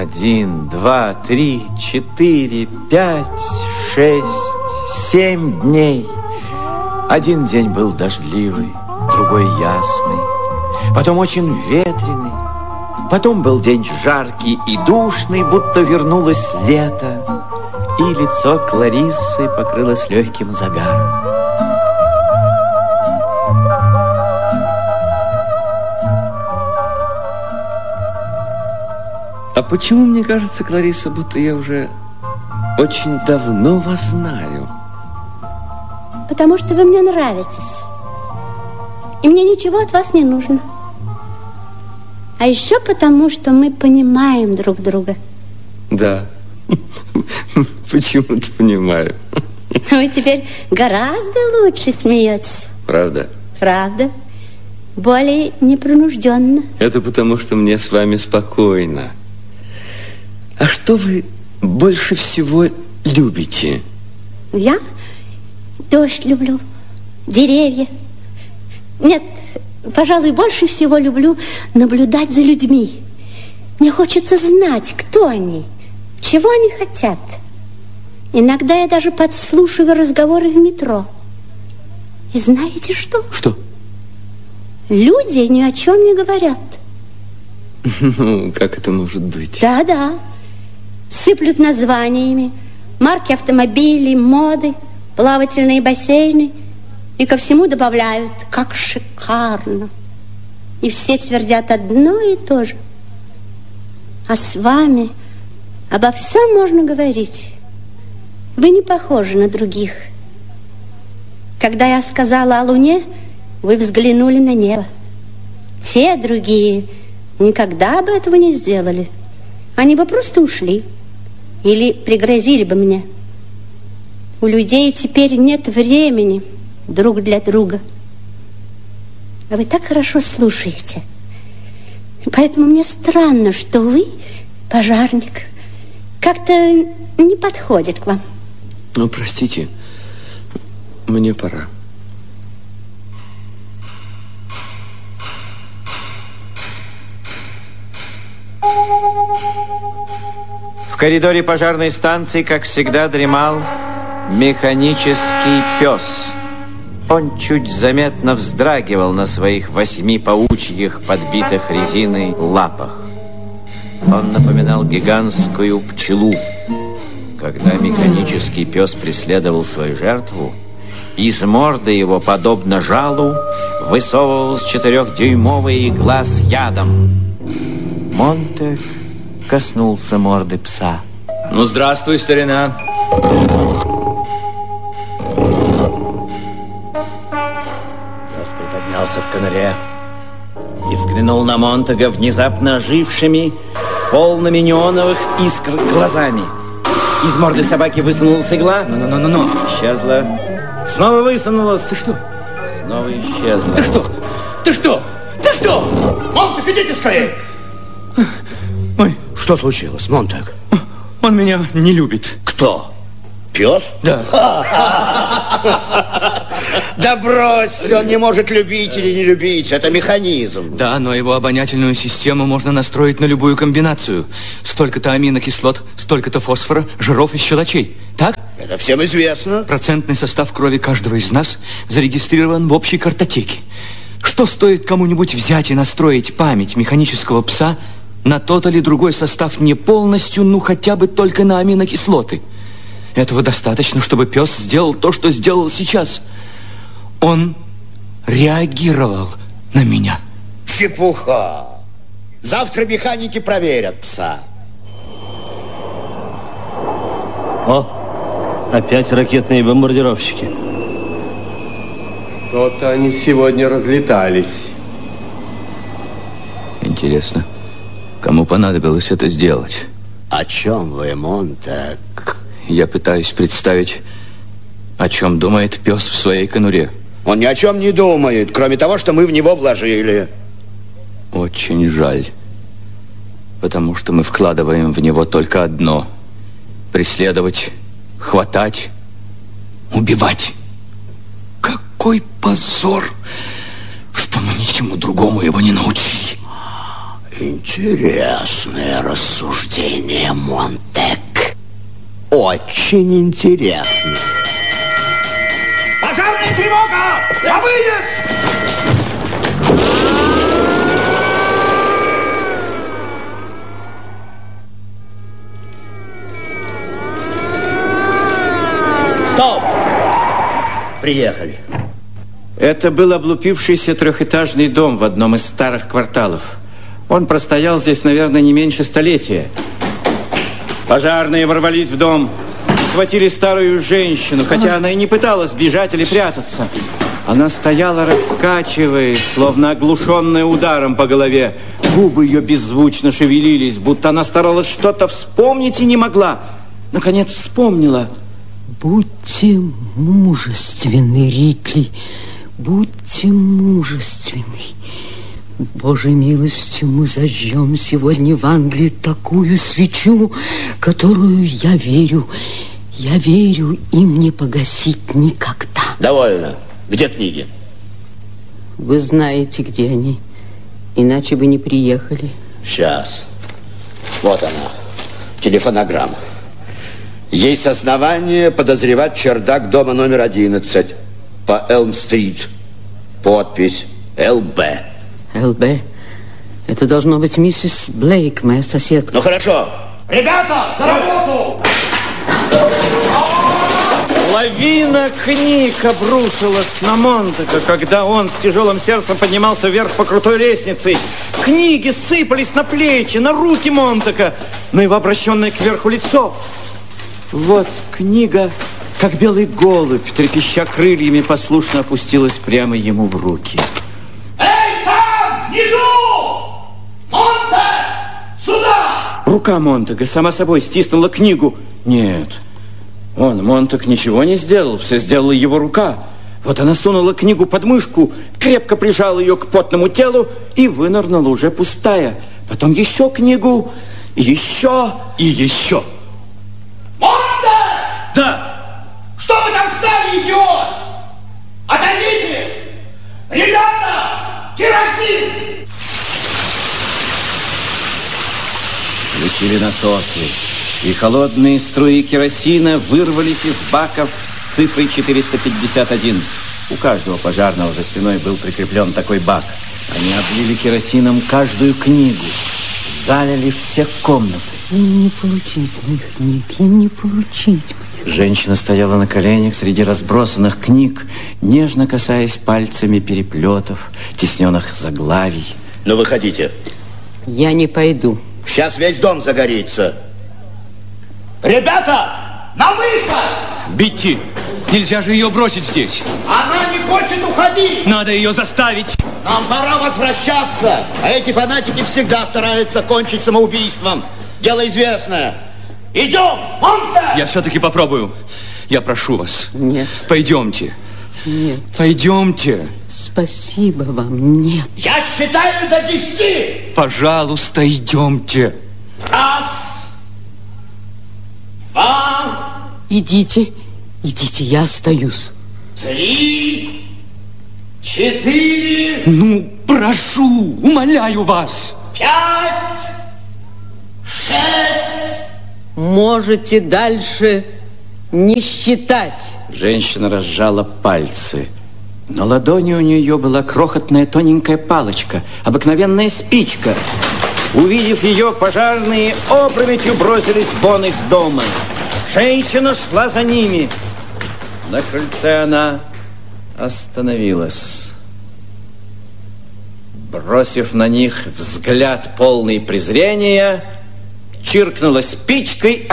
1, 2, 3, 4, 5, 6, 7 дней. Один день был дождливый, другой ясный, потом очень ветреный, потом был день жаркий и душный, будто вернулось лето, и лицо Клариссы покрылось легким загаром. А почему мне кажется, Кларисса, будто я уже очень давно вас знаю? Потому что вы мне нравитесь. И мне ничего от вас не нужно. А еще потому, что мы понимаем друг друга. Да. Почему-то понимаю. Вы теперь гораздо лучше смеетесь. Правда? Правда. Более непринужденно. Это потому, что мне с вами спокойно. А что вы больше всего любите? Я дождь люблю, деревья. Нет, пожалуй, больше всего люблю наблюдать за людьми. Мне хочется знать, кто они, чего они хотят. Иногда я даже подслушиваю разговоры в метро. И знаете что? Что? Люди ни о чем не говорят. Ну, как это может быть? Да-да. Сыплют названиями, марки автомобилей, моды, плавательные бассейны. И ко всему добавляют, как шикарно. И все твердят одно и то же. А с вами обо всем можно говорить. Вы не похожи на других. Когда я сказала о Луне, вы взглянули на небо. Те другие никогда бы этого не сделали. Они бы просто ушли. Или пригрозили бы мне. У людей теперь нет времени друг для друга. А вы так хорошо слушаете. Поэтому мне странно, что вы, пожарник, как-то не подходит к вам. Ну, простите, мне пора. В коридоре пожарной станции, как всегда, дремал механический пес. Он чуть заметно вздрагивал на своих 8 паучьих, подбитых резиной лапах. Он напоминал гигантскую пчелу. Когда механический пес преследовал свою жертву, из морды его, подобно жалу, высовывалась 4-дюймовая игла с ядом. Монтек коснулся морды пса. Ну, здравствуй, старина. Пес приподнялся в коноре и взглянул на Монтега внезапно ожившими, полными неоновых искр глазами. Из морды собаки высунулась игла. Ну. Исчезла. Снова высунулась. Ты что? Снова исчезла. Ты что? Ты что? Ты что? Монтек, идите скорее! Ой, Что случилось, Монтек? он меня не любит. Кто? Пес? Да. Да бросьте, он не может любить или не любить. Это механизм. Да, но его обонятельную систему можно настроить на любую комбинацию. Столько-то аминокислот, столько-то фосфора, жиров и щелочей. Так? Это всем известно. Процентный состав крови каждого из нас зарегистрирован в общей картотеке. Что стоит кому-нибудь взять и настроить память механического пса на тот или другой состав не полностью, ну хотя бы только на аминокислоты? Этого достаточно, чтобы пес сделал то, что сделал сейчас. Он реагировал на меня. Чепуха. Завтра механики проверят пса. О, опять ракетные бомбардировщики. Что-то они сегодня разлетались. Интересно, кому понадобилось это сделать? О чем вы, Монтек? Я пытаюсь представить, о чем думает пес в своей конуре. Он ни о чем не думает, кроме того, что мы в него вложили. Очень жаль, потому что мы вкладываем в него только одно: преследовать, хватать, убивать. Какой позор, что мы ничему другому его не научили. Интересное рассуждение, Монтек. Очень интересно. Пожарная тревога! На выезд! Стоп! Приехали. Это был облупившийся трехэтажный дом в одном из старых кварталов. Он простоял здесь, наверное, не меньше столетия. Пожарные ворвались в дом и схватили старую женщину, хотя она и не пыталась бежать или прятаться. Она стояла, раскачиваясь, словно оглушенная ударом по голове. Губы ее беззвучно шевелились, будто она старалась что-то вспомнить и не могла. Наконец вспомнила. Будьте мужественны, Рикли, будьте мужественны. Божьей милостью мы зажжем сегодня в Англии такую свечу, которую я верю, им не погасить никогда. Довольно. Где книги? Вы знаете, где они, иначе бы не приехали. Сейчас. Вот она, телефонограмма. Есть основания подозревать чердак дома номер 11 по Элм-стрит. Подпись ЛБ. ЛБ? Это должно быть миссис Блейк, моя соседка. Ну хорошо. Ребята, за работу! Лавина книг обрушилась на Монтека, когда он с тяжелым сердцем поднимался вверх по крутой лестнице. Книги сыпались на плечи, на руки Монтека, на его обращенное кверху лицо. Вот книга, как белый голубь, трепеща крыльями, послушно опустилась прямо ему в руки. Эй, там, внизу! Монтек, сюда! Рука Монтека сама собой стиснула книгу. Нет, Монтек ничего не сделал, все сделала его рука. Вот она сунула книгу под мышку, крепко прижала ее к потному телу и вынырнула уже пустая. Потом еще книгу, еще и еще. Монтек! Да! Что вы там встали, идиот? Отойдите! Ребята! Керосин! Включили насосы, и холодные струи керосина вырвались из баков с цифрой 451. У каждого пожарного за спиной был прикреплен такой бак. Они облили керосином каждую книгу, залили все комнаты. Им не получить моих книг, им не получить. Женщина стояла на коленях среди разбросанных книг, нежно касаясь пальцами переплетов, тесненных заглавий. Ну, выходите. Я не пойду. Сейчас весь дом загорится. Ребята, на выход! Битти, нельзя же ее бросить здесь. Она не хочет уходить. Надо ее заставить. Нам пора возвращаться. А эти фанатики всегда стараются кончить самоубийством. Дело известное. Идем, Монтек! Я все-таки попробую. Я прошу вас. Нет. Пойдемте. Нет. Пойдемте. Спасибо вам, нет. Я считаю до 10. Пожалуйста, идемте. 1, 2. Идите, я остаюсь. 3, 4. Ну, прошу, умоляю вас. 5, 6. Можете дальше не считать. Женщина разжала пальцы. На ладони у нее была крохотная тоненькая палочка, обыкновенная спичка. Увидев ее, пожарные опрометью бросились вон из дома. Женщина шла за ними. На крыльце она остановилась. Бросив на них взгляд полный презрения, чиркнула спичкой